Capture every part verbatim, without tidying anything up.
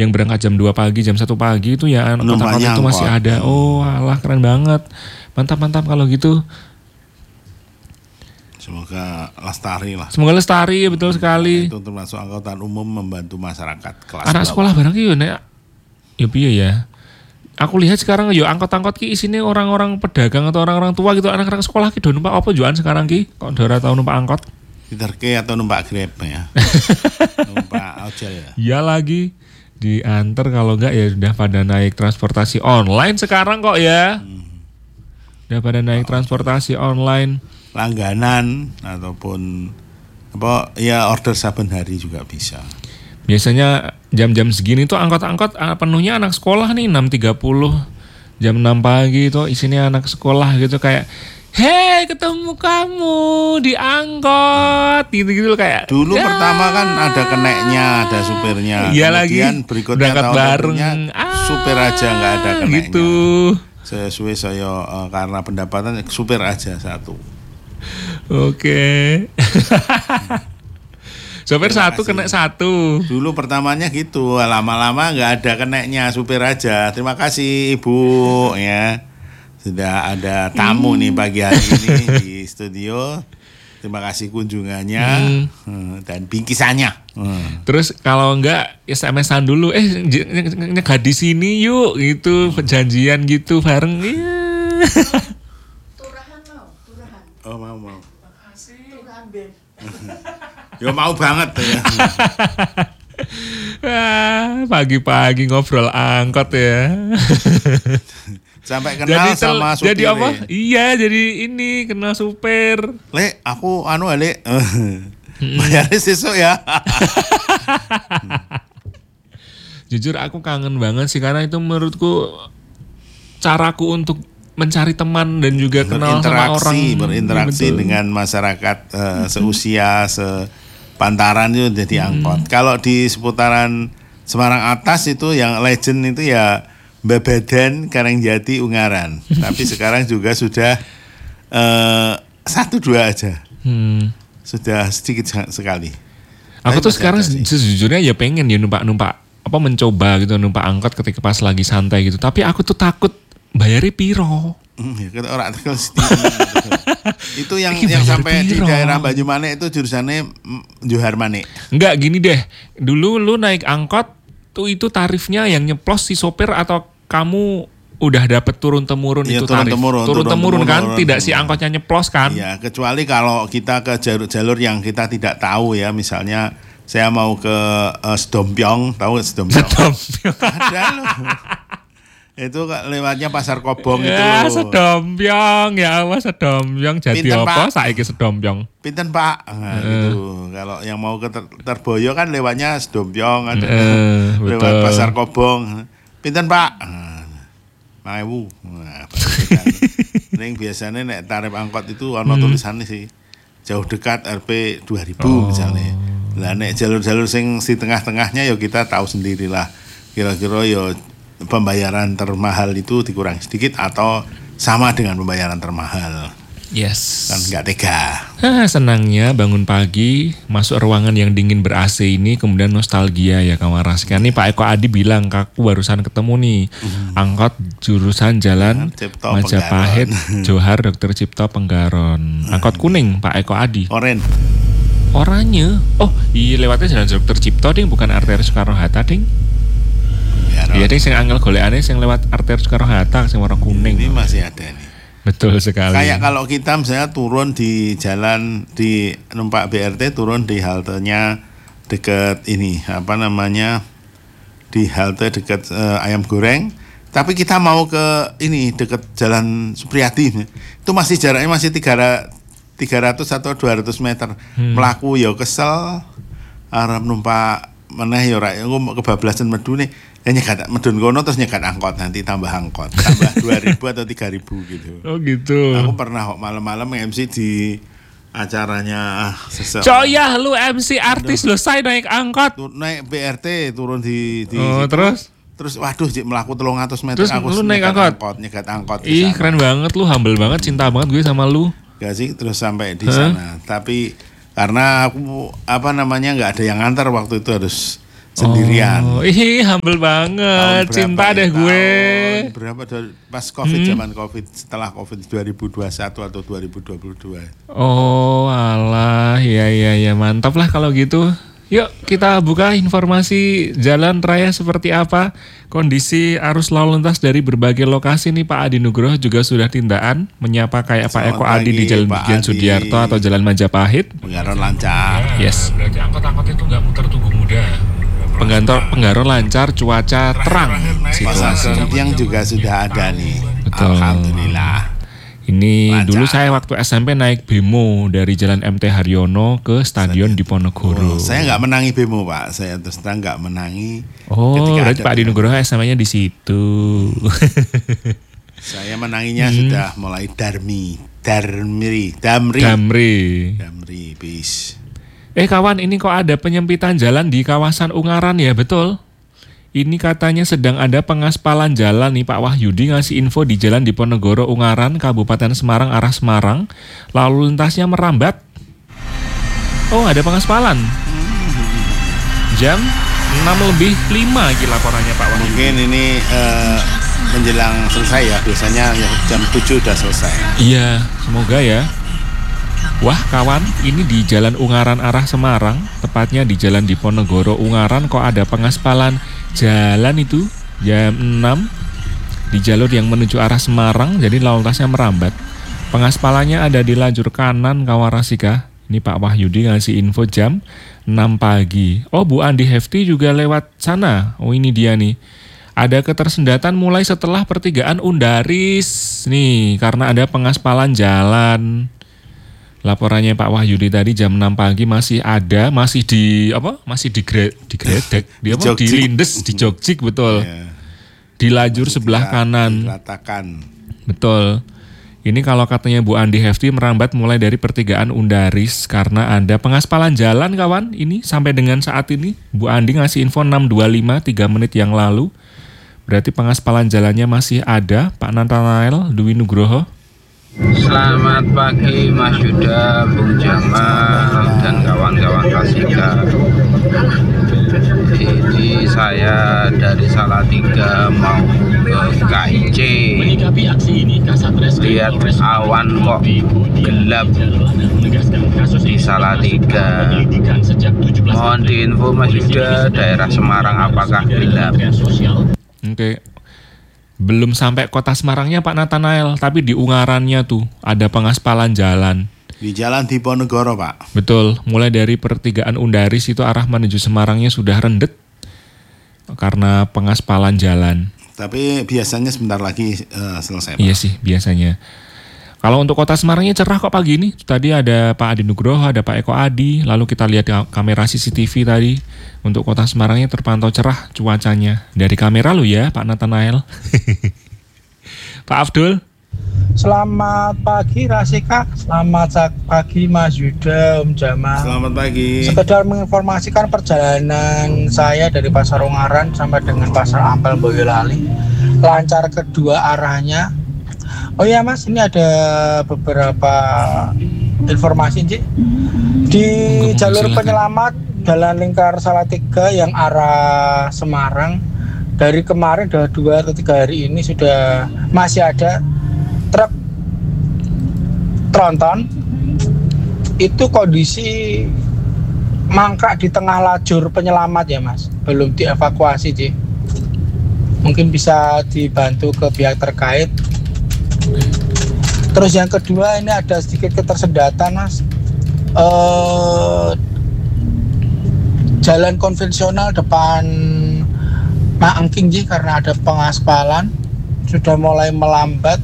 yang berangkat jam dua pagi, jam satu pagi itu ya angkot-angkot itu masih ada. Oh alah keren banget. Mantap-mantap kalau gitu. Semoga lestari lah. Semoga lestari, betul sekali. Itu termasuk angkutan umum membantu masyarakat kelas anak bawah. Sekolah barang ki yo nek yo piye ya. Aku lihat sekarang yo angkot-angkot ki isine orang-orang pedagang atau orang-orang tua gitu. Anak-anak sekolah ki do numpak apa jualan sekarang ki? Kok ora tau numpak angkot? Diterke atau numpak Grab ya. Numpak ojol ya. Iya lagi. Diantar kalau enggak ya udah pada naik transportasi online sekarang kok ya. Hmm. Udah pada naik transportasi online. Langganan ataupun apa ya order saben hari juga bisa. Biasanya jam-jam segini tuh angkot-angkot penuhnya anak sekolah nih enam tiga puluh jam enam pagi itu isinya anak sekolah gitu kayak hei ketemu kamu di angkot gitu-gitu kayak dulu ya. Pertama kan ada keneknya, ada supirnya. Iya kemudian lagi berikutnya berangkat tahun bareng ah, supir aja nggak ada keneknya gitu. Sesuai saya uh, karena pendapatan supir aja satu. Oke. Supir satu kena satu. Dulu pertamanya gitu, lama-lama nggak ada keneknya supir aja. Terima kasih Ibu ya. Sudah ada tamu nih pagi hari ini di studio. Terima kasih kunjungannya hmm. dan bingkisannya. Hmm. Terus kalau enggak S M S-an dulu, eh nyegah di sini yuk gitu, janjian gitu bareng. Turahan mau, turahan. Oh mau mau. Makasih. Turahan Ben. Ya mau banget ya. Ah, pagi-pagi ngobrol angkot ya. Sampai kenal jadi, sama supir. Jadi apa? Iya, jadi ini kenal supir. Le, aku anu Le. Bayarnya sesuk ya. Jujur aku kangen banget sih karena itu menurutku caraku untuk mencari teman dan juga kenal sama orang. Berinteraksi betul. Dengan masyarakat uh, seusia, sepantaran itu jadi angkot. Hmm. Kalau di seputaran Semarang Atas itu yang legend itu ya Babadan, Karangjati, Ungaran. Tapi sekarang juga sudah uh, satu dua aja. Hmm. Sudah sedikit sekali. Aku Tapi tuh sekarang sejujurnya ya pengen ya numpak-numpak apa mencoba gitu numpak angkot ketika pas lagi santai gitu. Tapi aku tuh takut bayari piro. Hmm, ya, orang itu yang yang sampai piro. Di daerah Banyumanik itu jurusannya Johar Manik. Enggak gini deh. Dulu lu naik angkot tuh itu tarifnya yang nyeplos si sopir atau kamu udah dapet turun temurun ya, itu turun tarif temurun, turun, turun temurun kan turun, tidak turun. Si angkotnya nyeplos kan? Iya, kecuali kalau kita ke jalur-jalur yang kita tidak tahu ya, misalnya saya mau ke uh, Sedompiong, tahu Sedompiong? Sedompiong. Ada loh. Itu lewatnya Pasar Kobong ya, itu loh. Sedompiong ya awas Sedompiong jadi Pinten, apa saiki Sedompiong? Pinten Pak? Nah, uh. gitu. Kalau yang mau ke ter- Terboyo kan lewatnya Sedompiong ada. Uh, lewat Pasar Kobong. Pinten Pak? Mawu. Nah, ning biasanya nek tarif angkot itu ana hmm. tulisannya sih. Jauh dekat R P dua ribu oh. misalnya. Lah nek jalur-jalur sing di tengah-tengahnya ya kita tahu sendirilah. Kira-kira ya pembayaran termahal itu dikurangi sedikit atau sama dengan pembayaran termahal. Yes. Kan enggak tega. Ah, senangnya bangun pagi, masuk ruangan yang dingin ber-A C ini, kemudian nostalgia ya kawan rasakan. Nih Pak Eko Adi bilang, aku barusan ketemu nih, mm. angkot jurusan Jalan Cipto Majapahit, Johar Dokter Cipto Penggaron. Angkot kuning Pak Eko Adi. Oren. Oranye? Oh iya lewatnya Jalan Dokter Cipto ding, bukan arteri Soekarno-Hatta ding. Iya ding, sing angel golekane sing lewat arteri Soekarno-Hatta, sing warna kuning. Ini masih ada nih. Betul sekali. Kayak kalau kita misalnya turun di jalan di numpak B R T turun di haltenya dekat ini apa namanya di halte dekat uh, ayam goreng, tapi kita mau ke ini dekat Jalan Supriyadi itu masih jaraknya masih tiga ratus atau dua ratus meter. Hmm. Melaku ya kesel, arep numpak meneh ya ora kebablasan medu nih. Ya nyekat medun kono terus nyekat angkot nanti tambah angkot tambah dua ribu atau tiga ribu gitu. Oh gitu. Aku pernah kok malam-malam M C di acaranya seseorang. Coyah lu M C artis lo saya naik angkot. Naik B R T turun di, di oh, situ. terus terus waduh jik melaku telung atus meter terus aku lu naik angkot. angkot nyekat angkot. Ih keren banget lu, humble banget, cinta banget gue sama lu. Gak sih terus sampai di huh? sana. Tapi karena aku apa namanya nggak ada yang ngantar waktu itu harus sendirian. Oh, ih, humble banget. Tahun Cinta berapa deh ya? gue. Tahun berapa? Pas Covid, Hmm. zaman Covid, setelah Covid dua ribu dua puluh satu atau dua ribu dua puluh dua. Oh, alah, ya ya ya, mantap lah kalau gitu. Yuk kita buka informasi jalan raya seperti apa, kondisi arus lalu lintas dari berbagai lokasi nih. Pak Adi Nugroho juga sudah tindaan menyapa kayak Pak Selamat Eko Adi di pagi, Jalan Pak Brigjen Adi. Sudiarto atau Jalan Majapahit. Penggaron lancar. Yes. Berarti angkot-angkot itu nggak muter tubuh muda. Penggantor penggaron lancar, cuaca terang Pasar situasi. Tiang juga sudah ada nih. Betul. Alhamdulillah. Ini Lancar. dulu saya waktu S M P naik bemo dari Jalan M T Haryono ke stadion Diponegoro. Oh, saya nggak menangi bemo Pak, saya terus terang nggak menangi. Oh, ketika berarti ada Pak Adi Nugroho S M Nya di situ. Saya menanginya Hmm. sudah mulai Darmi, Darmri, Damri, Damri. Damri, bis. Eh kawan, ini kok ada penyempitan jalan di kawasan Ungaran ya, betul? Ini katanya sedang ada pengaspalan jalan nih, Pak Wahyudi ngasih info di Jalan Diponegoro Ungaran, Kabupaten Semarang arah Semarang. Lalu lintasnya merambat. Oh, ada pengaspalan. Jam enam lebih lima iki laporannya Pak Wahyudi. Mungkin ini eh, menjelang selesai ya, biasanya ya, jam tujuh udah selesai. Iya, semoga ya. Wah kawan, ini di Jalan Ungaran arah Semarang, tepatnya di Jalan Diponegoro Ungaran kok ada pengaspalan jalan itu jam enam di jalur yang menuju arah Semarang, jadi lalu lintasnya merambat. Pengaspalannya ada di lajur kanan Kawarasika. Ini Pak Wahyudi ngasih info jam enam pagi. Oh, Bu Andi Hefti juga lewat sana. Oh, ini dia nih. Ada ketersendatan mulai setelah pertigaan Undaris. Nih, karena ada pengaspalan jalan. Laporannya Pak Wahyudi tadi jam enam pagi masih ada, masih di apa? Masih digre, digredek, di apa? Dijogjik. Dilindes, dijogjik betul. Ya, Di lajur sebelah dirat- kanan. diratakan. Betul. Ini kalau katanya Bu Andi Hefti merambat mulai dari pertigaan Undaris karena ada pengaspalan jalan kawan. Ini sampai dengan saat ini Bu Andi ngasih info enam dua puluh lima tiga menit yang lalu. Berarti pengaspalan jalannya masih ada. Pak Nathanael Dwi Nugroho. Selamat pagi Mas Yuda, Bung Jamal, dan kawan-kawan Pasika. Ini saya dari Salatiga mau ke K I C. Menyikapi aksi ini, Kasat Reskrim Lihat Polres awan kok gelap menegaskan kasus di Salatiga. penyelidikan sejak tujuh belas Mohon diinfo Mas Yuda, daerah Semarang apakah gelap? sosial. Oke. Belum sampai kota Semarangnya Pak Nathanael, tapi di Ungarannya tuh ada pengaspalan jalan. Di Jalan Diponegoro Pak. Betul, mulai dari pertigaan Undaris itu arah menuju Semarangnya sudah rendet karena pengaspalan jalan. Tapi biasanya sebentar lagi eh, selesai Pak. Iya sih, biasanya. Kalau untuk kota Semarangnya cerah kok pagi ini. Tadi ada Pak Adi Nugroho, ada Pak Eko Adi. Lalu kita lihat di kamera C C T V tadi. Untuk kota Semarangnya terpantau cerah cuacanya. Dari kamera lu ya, Pak Nathanael. Pak Abdul. Selamat pagi Rasika, selamat pagi Mas Yuda, Om Jamal. Selamat pagi. Sekedar menginformasikan perjalanan saya dari Pasar Ungaran sampai dengan Pasar Ampel Boyolali, lancar kedua arahnya. Oh ya Mas, ini ada beberapa informasi Cik. Di Monggo, jalur silakan. penyelamat Jalan Lingkar Salatiga yang arah Semarang, dari kemarin udah dua atau tiga hari ini sudah masih ada truk tronton itu kondisi mangkrak di tengah lajur penyelamat ya Mas, belum dievakuasi Cik. Mungkin bisa dibantu ke pihak terkait. Terus yang kedua ini ada sedikit ketersendatan Mas, eh, jalan konvensional depan Maengking Ji, karena ada pengaspalan sudah mulai melambat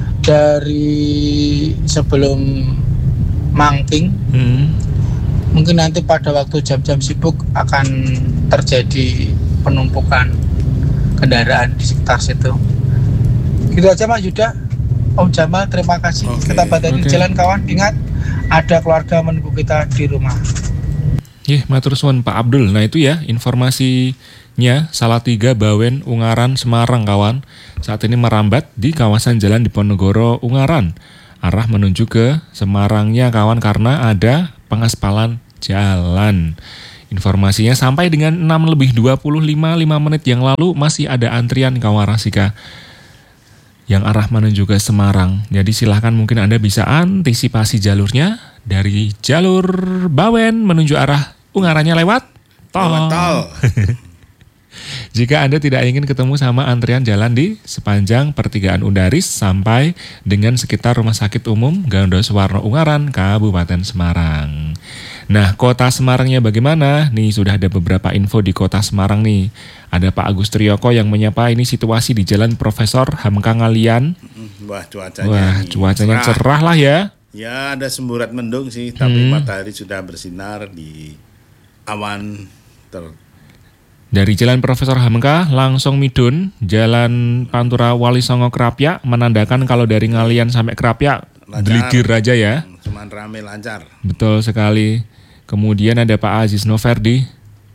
dari sebelum Mangking. Hmm. Mungkin nanti pada waktu jam-jam sibuk akan terjadi penumpukan kendaraan di sekitar situ. Gitu aja Mas Yuda. Om Jamal, terima kasih. Oke, Kita batasi oke. jalan kawan. Ingat, ada keluarga menunggu kita di rumah. Ih, matur suwun Pak Abdul. Nah itu ya informasinya, Salatiga, Bawen, Ungaran, Semarang kawan. Saat ini merambat di kawasan Jalan Diponegoro Ungaran. Arah menuju ke Semarangnya kawan karena ada pengaspalan jalan. Informasinya sampai dengan enam lebih dua puluh lima, lima menit yang lalu masih ada antrian Kawarasika yang arah menuju ke Semarang. Jadi silahkan mungkin Anda bisa antisipasi jalurnya dari jalur Bawen menuju arah Ungarannya lewat tol. Lewat tol. Jika Anda tidak ingin ketemu sama antrian jalan di sepanjang pertigaan Undaris sampai dengan sekitar Rumah Sakit Umum Gandoswarno Ungaran, Kabupaten Semarang. Nah, kota Semarangnya bagaimana? Nih sudah ada beberapa info di kota Semarang nih. Ada Pak Agus Triyoko yang menyapa ini situasi di Jalan Profesor Hamka Ngalian. Wah, cuacanya. Wah, ini cuacanya cerah. cerah lah ya. Ya, ada semburat mendung sih, tapi Hmm. matahari sudah bersinar di awan ter Dari Jalan Profesor Hamka langsung midun Jalan Pantura Wali Songo Krapyak, menandakan kalau dari Ngalian sampai Krapyak Lancar. deligir aja ya. cuman rame lancar. Betul sekali. Kemudian ada Pak Aziz Noverdi.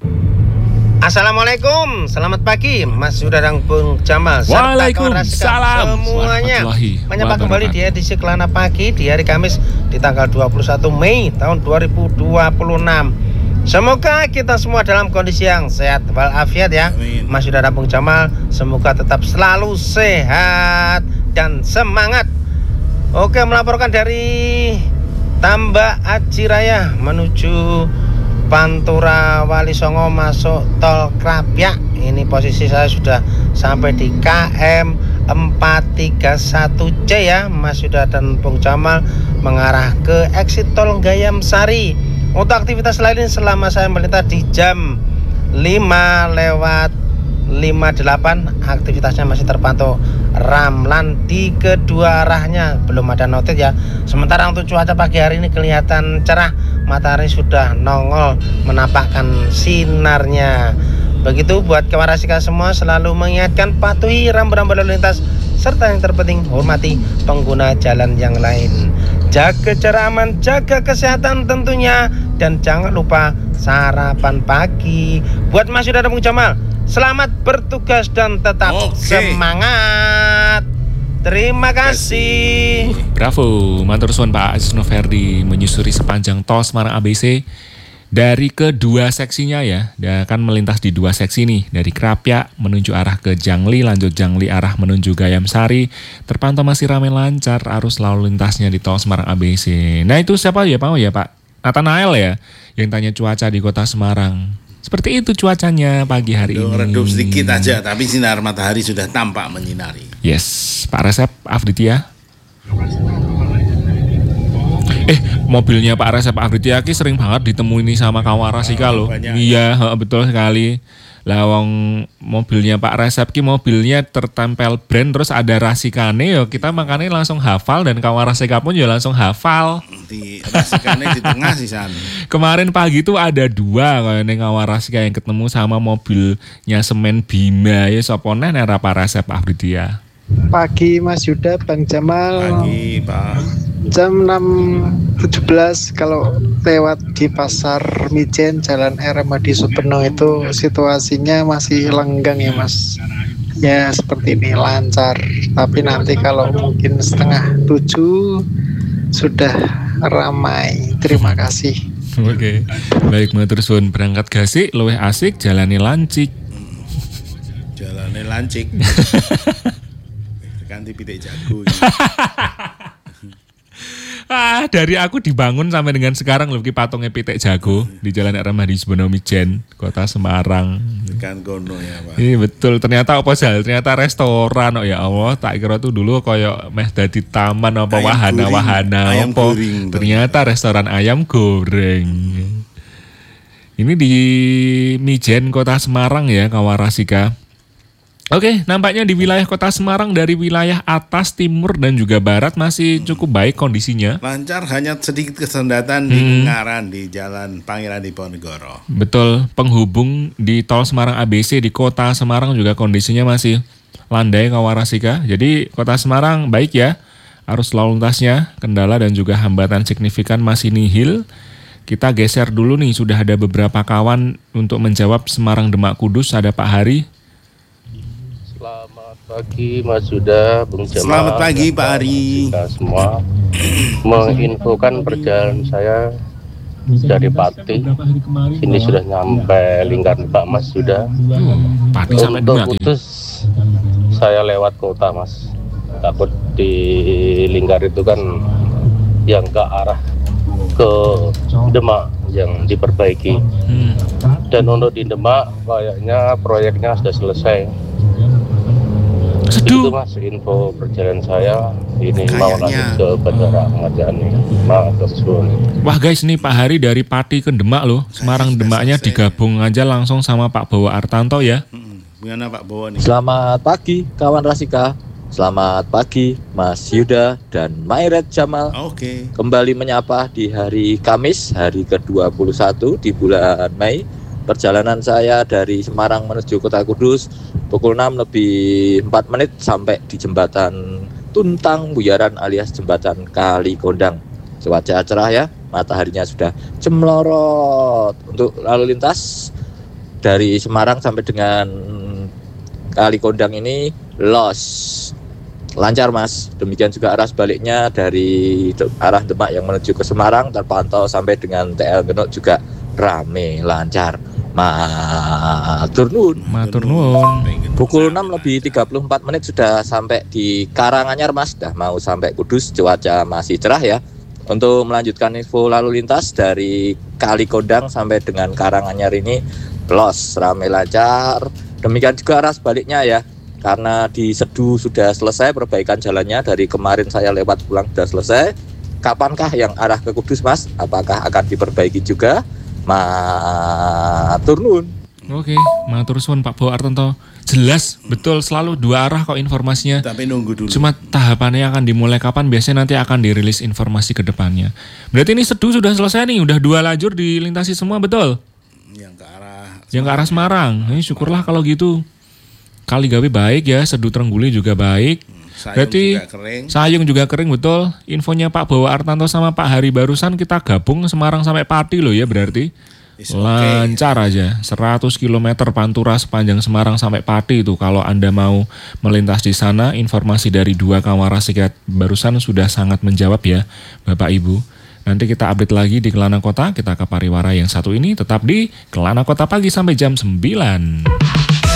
Assalamualaikum, selamat pagi Mas Yuda dan Bung Jamal serta Waalaikumsalam kawan semuanya. warahmatullahi Menyapa kembali di wabarakatuh. edisi Kelana Pagi di hari Kamis di tanggal dua puluh satu Mei tahun dua ribu dua puluh enam. Semoga kita semua dalam kondisi yang sehat walafiat ya. Amin. Mas Yuda dan Bung Jamal semoga tetap selalu sehat dan semangat. Oke, melaporkan dari Tambak Aji Raya menuju Pantura Wali Songo masuk tol Krapyak. Ini posisi saya sudah sampai di K M empat tiga satu C ya, Mas Yuda dan Bung Jamal mengarah ke exit tol Gayam Sari. Untuk aktivitas lain selama saya melintas di jam lima lewat lima puluh delapan, aktivitasnya masih terpantau ramlan di kedua arahnya, belum ada notif ya. Sementara untuk cuaca pagi hari ini kelihatan cerah, matahari sudah nongol menampakkan sinarnya. Begitu buat Kawarasika semua, selalu mengingatkan patuhi rambu-rambu lalu lintas serta yang terpenting hormati pengguna jalan yang lain. Jaga jarak aman, jaga kesehatan tentunya, dan jangan lupa sarapan pagi. Buat Mas Yuda dan Bung Jamal, selamat bertugas dan tetap Oke. semangat. Terima kasih. Bravo, matur suwun Pak Aziz Noverdi menyusuri sepanjang tol Semarang A B C dari kedua seksinya ya. Dia akan melintas di dua seksi nih, dari Krapyak menuju arah ke Jangli, lanjut Jangli arah menuju Gayam Sari. Terpantau masih ramai lancar arus lalu lintasnya di tol Semarang A B C. Nah itu siapa ya Pak? Oh ya Pak Nathanael ya yang tanya cuaca di kota Semarang. Seperti itu cuacanya pagi hari Redup, ini. redup sedikit aja, tapi sinar matahari sudah tampak menyinari. Yes, Pak Resep Afditya. Eh, mobilnya Pak Resep Afditya ki sering banget ditemuin nih sama Kawarasika Oh, loh. banyak. Iya, heeh, betul sekali. Lah wong mobilnya Pak Resep ki mobilnya tertempel brand terus ada rasikane ya, kita makanya langsung hafal dan Kawarasika pun ya langsung hafal. Di rasikannya di tengah sih San. Kemarin pagi tuh ada dua kayaknya Kawarasika yang ketemu sama mobilnya Semen Bima ya, sapa neh nek ra Pak Resep Afditya. Pagi Mas Yuda, Bang Jamal. Pagi Pak. Jam enam tujuh belas kalau lewat di Pasar Mijen Jalan R M Hadi Superno itu situasinya masih lenggang ya Mas. Ya seperti ini lancar. Tapi nanti kalau mungkin setengah tujuh sudah ramai. Terima kasih. Oke, baik matur suwun, berangkat gasik luwih asik jalani lancik. Jalannya lancik. Ganti pitik jago. Ah, dari aku dibangun sampai dengan sekarang lho ki patungnya pitik jago di Jalan R M Hadi Superno Mijen, Kota Semarang. Tekan kono ya Pak. Iya betul, ternyata apa sih? Ternyata restoran oh ya Allah, tak kira tuh dulu koyo meh dadi taman apa Ayam wahana-wahana goreng, ayam apa. goreng. Ternyata restoran ayam goreng. Ini di Mijen Kota Semarang ya, Kawarasika. Oke, nampaknya di wilayah Kota Semarang dari wilayah atas, timur, dan juga barat masih cukup baik kondisinya. Lancar, hanya sedikit kesendatan di Hmm. Ungaran di Jalan Pangeran Diponegoro. Betul, penghubung di tol Semarang A B C di Kota Semarang juga kondisinya masih landai Kawarasika. Jadi Kota Semarang baik ya, arus lalu lintasnya, kendala dan juga hambatan signifikan masih nihil. Kita geser dulu nih, sudah ada beberapa kawan untuk menjawab Semarang Demak Kudus. Ada Pak Hari. Selamat pagi Mas Yuda, Bung Jamal. Selamat pagi, dan Pak Ari. Kita semua menginfokan perjalanan saya dari Pati. Sini sudah nyampe Lingkar Demak Mas sudah. Hmm, Pati sampai Untuk Demak ya. Kudus saya lewat kota Mas. Takut di Lingkar itu kan yang ke arah ke Demak yang diperbaiki. Hmm. Dan untuk di Demak kayaknya proyeknya sudah selesai. Itu Seduh. Mas info perjalanan saya ini mau lanjut Kayaknya. ke Bandara Ahmad Yani. Maaf suwun. Wah guys, nih Pak Hari dari Pati ke Demak loh. Semarang sudah Demaknya selesai. digabung aja langsung sama Pak Bowo Artanto ya. Mm-mm. Gimana Pak Bowo nih? Selamat pagi kawan Rasika. Selamat pagi Mas Yuda dan Mairet Jamal. Oke. Kembali menyapa di hari Kamis, hari ke dua puluh satu di bulan Mei. Perjalanan saya dari Semarang menuju Kota Kudus pukul enam lebih empat menit sampai di jembatan Tuntang Buyaran alias jembatan Kali Kondang. Cuaca cerah ya, mataharinya sudah cemlorot. Untuk lalu lintas dari Semarang sampai dengan Kali Kondang ini los, lancar Mas. Demikian juga arah sebaliknya dari de- arah Demak yang menuju ke Semarang terpantau sampai dengan T L Genuk juga rame, lancar. Matur nuwun. Matur nuwun. Pukul enam lebih tiga puluh empat menit sudah sampai di Karanganyar Mas. Sudah mau sampai Kudus, cuaca masih cerah ya. Untuk melanjutkan info lalu lintas dari Kali Kondang sampai dengan Karanganyar ini los, rame, lancar. Demikian juga arah sebaliknya ya. Karena di Sedu sudah selesai perbaikan jalannya, dari kemarin saya lewat pulang sudah selesai. Kapankah yang arah ke Kudus Mas? Apakah akan diperbaiki juga? Matur nuwun. Oke, matur suwun Pak Bowo Artanto. Jelas, betul, selalu dua arah kok informasinya. Tapi nunggu dulu. Cuma tahapannya akan dimulai kapan, biasanya nanti akan dirilis informasi ke depannya. Berarti ini Sedu sudah selesai nih, udah dua lajur dilintasi semua, betul? Yang ke arah Yang ke arah Semarang. Ini syukurlah kalau gitu. Kali Gawe baik ya, Sedu Trengguli juga baik. Sayung Berarti juga kering. Sayung juga kering, betul. Infonya Pak Bowo Artanto sama Pak Hari barusan kita gabung Semarang sampai Pati loh ya berarti. Is okay. Lancar aja, seratus kilometer Pantura sepanjang Semarang sampai Pati itu. Kalau Anda mau melintas di sana, informasi dari dua Kawarasika barusan sudah sangat menjawab ya Bapak Ibu. Nanti kita update lagi di Kelana Kota, kita ke Pariwara yang satu ini tetap di Kelana Kota pagi sampai jam sembilan.